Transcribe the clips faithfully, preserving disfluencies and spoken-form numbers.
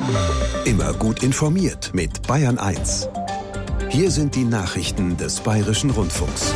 Immer gut informiert mit Bayern eins. Hier sind die Nachrichten des Bayerischen Rundfunks.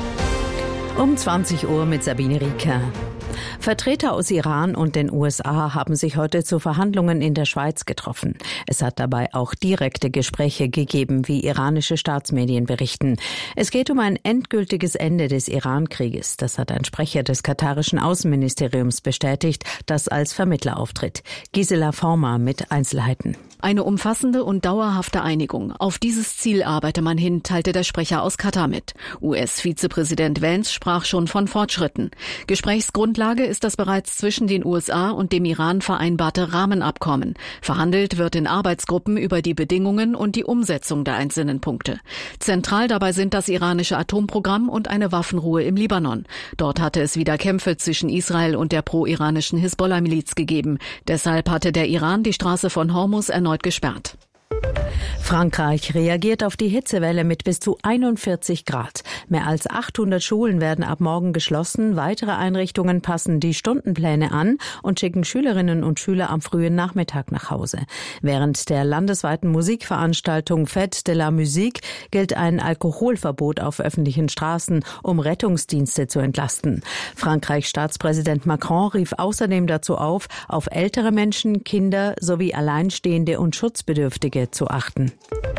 Um zwanzig Uhr mit Sabine Rieker. Vertreter aus Iran und den U S A haben sich heute zu Verhandlungen in der Schweiz getroffen. Es hat dabei auch direkte Gespräche gegeben, wie iranische Staatsmedien berichten. Es geht um ein endgültiges Ende des Iran-Krieges. Das hat ein Sprecher des katarischen Außenministeriums bestätigt, das als Vermittler auftritt. Gisela Former mit Einzelheiten. Eine umfassende und dauerhafte Einigung. Auf dieses Ziel arbeite man hin, teilte der Sprecher aus Katar mit. U S-Vizepräsident Vance sprach schon von Fortschritten. Gesprächsgrundlage ist das bereits zwischen den U S A und dem Iran vereinbarte Rahmenabkommen. Verhandelt wird in Arbeitsgruppen über die Bedingungen und die Umsetzung der einzelnen Punkte. Zentral dabei sind das iranische Atomprogramm und eine Waffenruhe im Libanon. Dort hatte es wieder Kämpfe zwischen Israel und der pro-iranischen Hisbollah-Miliz gegeben. Deshalb hatte der Iran die Straße von Hormuz erneut gesperrt. Frankreich reagiert auf die Hitzewelle mit bis zu einundvierzig Grad. Mehr als achthundert Schulen werden ab morgen geschlossen. Weitere Einrichtungen passen die Stundenpläne an und schicken Schülerinnen und Schüler am frühen Nachmittag nach Hause. Während der landesweiten Musikveranstaltung Fête de la Musique gilt ein Alkoholverbot auf öffentlichen Straßen, um Rettungsdienste zu entlasten. Frankreichs Staatspräsident Macron rief außerdem dazu auf, auf ältere Menschen, Kinder sowie Alleinstehende und Schutzbedürftige zu achten.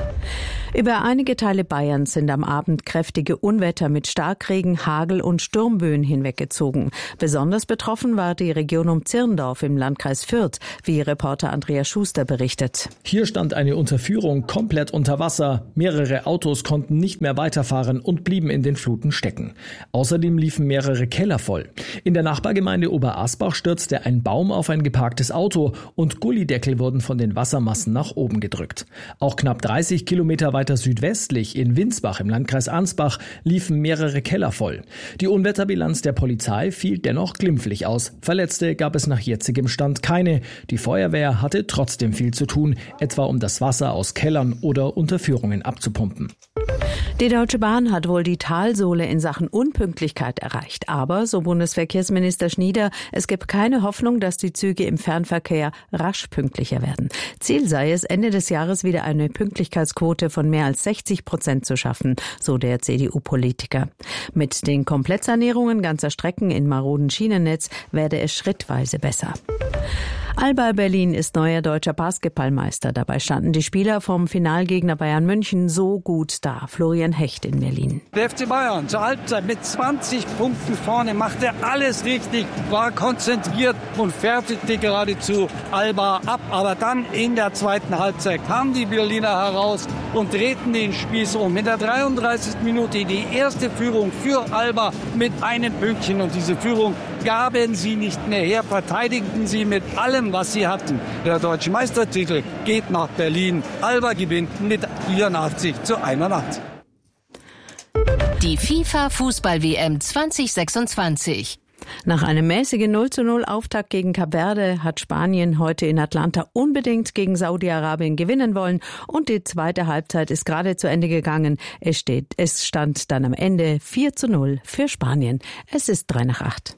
Über einige Teile Bayerns sind am Abend kräftige Unwetter mit Starkregen, Hagel und Sturmböen hinweggezogen. Besonders betroffen war die Region um Zirndorf im Landkreis Fürth, wie Reporter Andreas Schuster berichtet. Hier stand eine Unterführung komplett unter Wasser. Mehrere Autos konnten nicht mehr weiterfahren und blieben in den Fluten stecken. Außerdem liefen mehrere Keller voll. In der Nachbargemeinde Oberasbach stürzte ein Baum auf ein geparktes Auto und Gullideckel wurden von den Wassermassen nach oben gedrückt. Auch knapp dreißig Kilometer weiter südwestlich in Winsbach im Landkreis Ansbach liefen mehrere Keller voll. Die Unwetterbilanz der Polizei fiel dennoch glimpflich aus. Verletzte gab es nach jetzigem Stand keine. Die Feuerwehr hatte trotzdem viel zu tun, etwa um das Wasser aus Kellern oder Unterführungen abzupumpen. Die Deutsche Bahn hat wohl die Talsohle in Sachen Unpünktlichkeit erreicht. Aber, so Bundesverkehrsminister Schnieder, es gibt keine Hoffnung, dass die Züge im Fernverkehr rasch pünktlicher werden. Ziel sei es, Ende des Jahres wieder eine Pünktlichkeitsquote von mehr als sechzig Prozent zu schaffen, so der C D U-Politiker. Mit den Komplettsanierungen ganzer Strecken in maroden Schienennetz werde es schrittweise besser. Alba Berlin ist neuer deutscher Basketballmeister. Dabei standen die Spieler vom Finalgegner Bayern München so gut da. Florian Hecht in Berlin. Der F C Bayern zur Halbzeit mit zwanzig Punkten vorne machte alles richtig, war konzentriert und fertigte geradezu Alba ab. Aber dann in der zweiten Halbzeit kamen die Berliner heraus und drehten den Spieß um. In der dreiunddreißigsten Minute die erste Führung für Alba mit einem Pünktchen. Und diese Führung gaben sie nicht mehr her, verteidigten sie mit allem, was sie hatten. Der deutsche Meistertitel geht nach Berlin. Alba gewinnt mit vierundachtzig zu einundachtzig. Die FIFA-Fußball-W M zwanzig sechsundzwanzig. Nach einem mäßigen null zu null Auftakt gegen Kap Verde hat Spanien heute in Atlanta unbedingt gegen Saudi-Arabien gewinnen wollen und die zweite Halbzeit ist gerade zu Ende gegangen. Es steht, es stand dann am Ende vier zu null für Spanien. Es ist drei nach acht.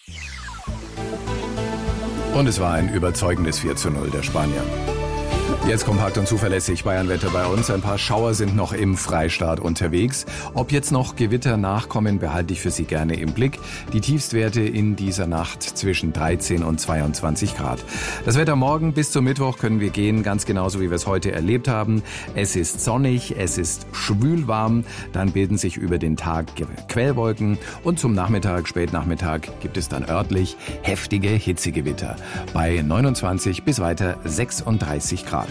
Und es war ein überzeugendes vier zu null der Spanier. Jetzt kompakt und zuverlässig Bayernwetter bei uns. Ein paar Schauer sind noch im Freistaat unterwegs. Ob jetzt noch Gewitter nachkommen, behalte ich für Sie gerne im Blick. Die Tiefstwerte in dieser Nacht zwischen dreizehn und zweiundzwanzig Grad. Das Wetter morgen bis zum Mittwoch können wir gehen, ganz genauso wie wir es heute erlebt haben. Es ist sonnig, es ist schwülwarm, dann bilden sich über den Tag Quellwolken und zum Nachmittag, Spätnachmittag gibt es dann örtlich heftige Hitzegewitter bei neunundzwanzig bis weiter sechsunddreißig Grad.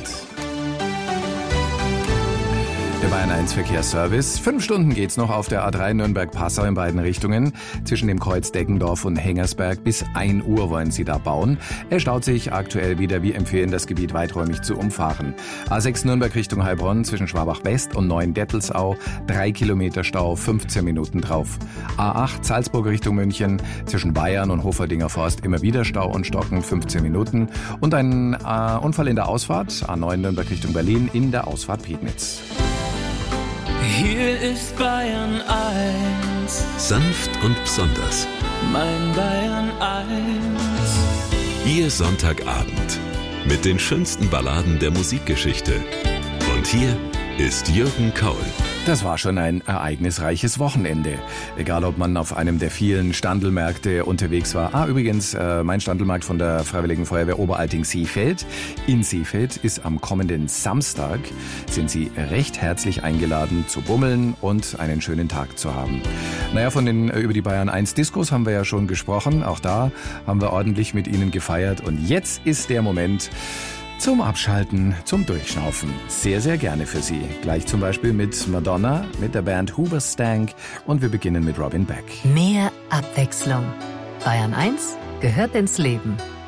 Der Bayern eins Verkehrsservice. Fünf Stunden geht's noch auf der A drei Nürnberg-Passau in beiden Richtungen. Zwischen dem Kreuz Deggendorf und Hengersberg bis ein Uhr wollen sie da bauen. Er staut sich aktuell wieder. Wir empfehlen, das Gebiet weiträumig zu umfahren. A sechs Nürnberg Richtung Heilbronn zwischen Schwabach-West und Neuendettelsau. Drei Kilometer Stau, fünfzehn Minuten drauf. A acht Salzburg Richtung München zwischen Bayern und Hoferdinger Forst immer wieder Stau und Stocken, fünfzehn Minuten. Und ein äh, Unfall in der Ausfahrt. A neun Nürnberg Richtung Berlin in der Ausfahrt Prignitz. Hier ist Bayern eins. Sanft und besonders. Mein Bayern eins. Ihr Sonntagabend mit den schönsten Balladen der Musikgeschichte. Und hier ist Jürgen Kaul. Das war schon ein ereignisreiches Wochenende. Egal, ob man auf einem der vielen Standelmärkte unterwegs war. Ah, übrigens, äh, mein Standelmarkt von der Freiwilligen Feuerwehr Oberalting-Seefeld. In Seefeld ist am kommenden Samstag, sind Sie recht herzlich eingeladen zu bummeln und einen schönen Tag zu haben. Naja, von den äh, über die Bayern eins Diskos haben wir ja schon gesprochen. Auch da haben wir ordentlich mit Ihnen gefeiert. Und jetzt ist der Moment zum Abschalten, zum Durchschnaufen. Sehr, sehr gerne für Sie. Gleich zum Beispiel mit Madonna, mit der Band Hoobastank und wir beginnen mit Robin Beck. Mehr Abwechslung. Bayern eins gehört ins Leben.